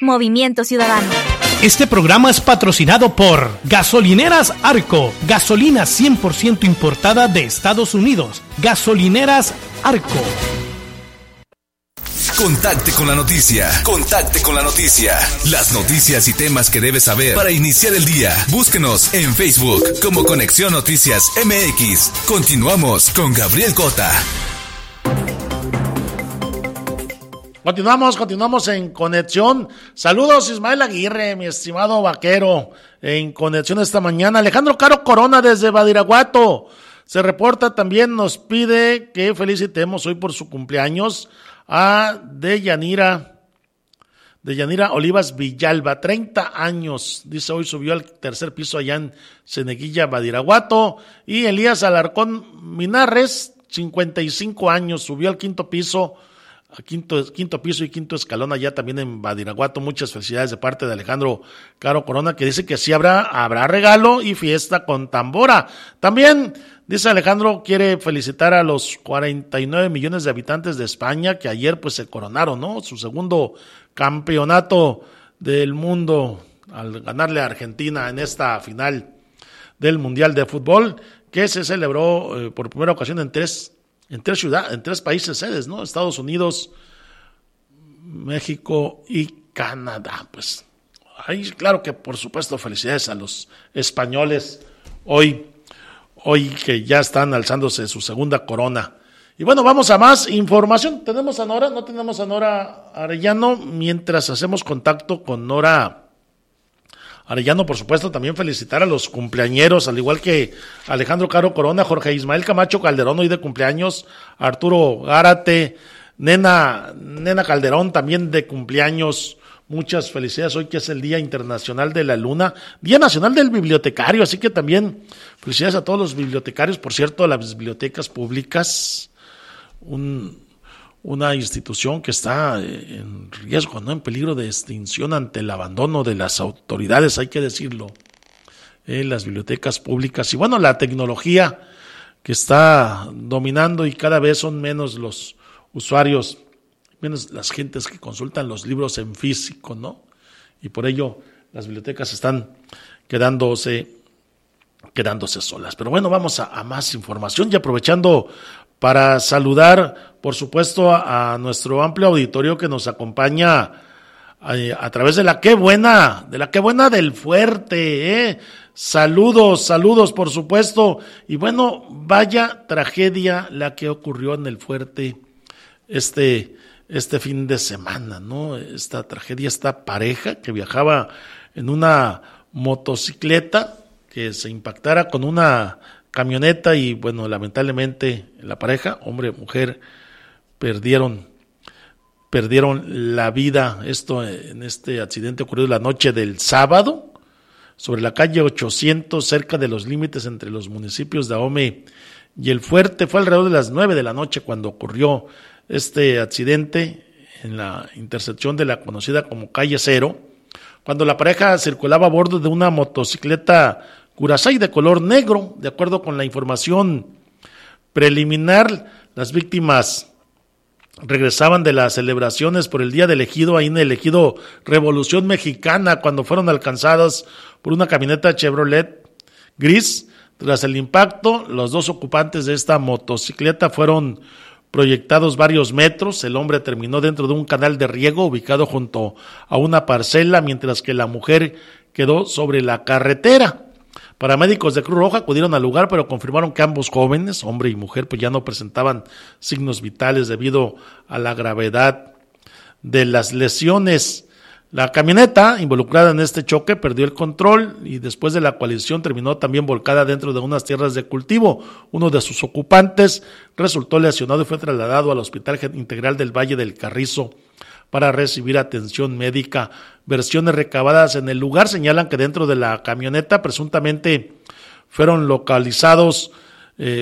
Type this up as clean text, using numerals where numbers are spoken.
Movimiento Ciudadano. Este programa es patrocinado por Gasolineras Arco, gasolina 100% importada de Estados Unidos. Gasolineras Arco. Contacte con la noticia. Contacte con la noticia. Las noticias y temas que debes saber para iniciar el día. Búsquenos en Facebook como Conexión Noticias MX. Continuamos con Gabriel Cota. Continuamos en Conexión. Saludos, Ismael Aguirre, mi estimado vaquero, en Conexión esta mañana. Alejandro Caro Corona desde Badiraguato se reporta, también nos pide que felicitemos hoy por su cumpleaños a Deyanira Olivas Villalba, 30 años, dice hoy subió al tercer piso allá en Ceneguilla, Badiraguato. Y Elías Alarcón Minarres, 55 años, subió al quinto piso y quinto escalón allá también en Badiraguato. Muchas felicidades de parte de Alejandro Caro Corona, que dice que sí habrá regalo y fiesta con tambora. También dice Alejandro, quiere felicitar a los 49 millones de habitantes de España que ayer pues se coronaron, ¿no? Su segundo campeonato del mundo al ganarle a Argentina en esta final del Mundial de Fútbol, que se celebró por primera ocasión en tres países sedes, ¿no? Estados Unidos, México y Canadá. Pues ahí, claro que por supuesto felicidades a los españoles hoy que ya están alzándose su segunda corona. Y bueno, vamos a más información. ¿Tenemos a Nora? ¿No tenemos a Nora Arellano? Mientras hacemos contacto con Nora Arellano, por supuesto, también felicitar a los cumpleañeros, al igual que Alejandro Caro Corona, Jorge Ismael Camacho Calderón, hoy de cumpleaños, Arturo Gárate, Nena Calderón, también de cumpleaños. Muchas felicidades hoy, que es el Día Internacional de la Luna, Día Nacional del Bibliotecario, así que también felicidades a todos los bibliotecarios. Por cierto, las bibliotecas públicas, una institución que está en riesgo, ¿no? En peligro de extinción ante el abandono de las autoridades, hay que decirlo, las bibliotecas públicas. Y bueno, la tecnología que está dominando y cada vez son menos los usuarios, menos las gentes que consultan los libros en físico, ¿no? Y por ello las bibliotecas están quedándose solas. Pero bueno, vamos a más información y aprovechando para saludar, por supuesto, a nuestro amplio auditorio que nos acompaña a través de la Qué Buena del Fuerte, Saludos, por supuesto. Y bueno, vaya tragedia la que ocurrió en el Fuerte este fin de semana, ¿no? Esta tragedia, esta pareja que viajaba en una motocicleta que se impactara con una camioneta y bueno, lamentablemente la pareja, hombre, mujer, perdieron la vida. Esto en este accidente ocurrido la noche del sábado sobre la calle 800, cerca de los límites entre los municipios de Ahome y El Fuerte. Fue alrededor de las 9 de la noche cuando ocurrió este accidente en la intersección de la conocida como calle Cero, cuando la pareja circulaba a bordo de una motocicleta Curaçao de color negro. De acuerdo con la información preliminar, las víctimas regresaban de las celebraciones por el Día del Ejido, ahí en el Ejido Revolución Mexicana, cuando fueron alcanzadas por una camioneta Chevrolet gris. Tras el impacto, los dos ocupantes de esta motocicleta fueron proyectados varios metros. El hombre terminó dentro de un canal de riego ubicado junto a una parcela, mientras que la mujer quedó sobre la carretera. Paramédicos de Cruz Roja acudieron al lugar, pero confirmaron que ambos jóvenes, hombre y mujer, pues ya no presentaban signos vitales debido a la gravedad de las lesiones. La camioneta involucrada en este choque perdió el control y después de la colisión terminó también volcada dentro de unas tierras de cultivo. Uno de sus ocupantes resultó lesionado y fue trasladado al Hospital Integral del Valle del Carrizo para recibir atención médica. Versiones recabadas en el lugar señalan que dentro de la camioneta presuntamente fueron localizados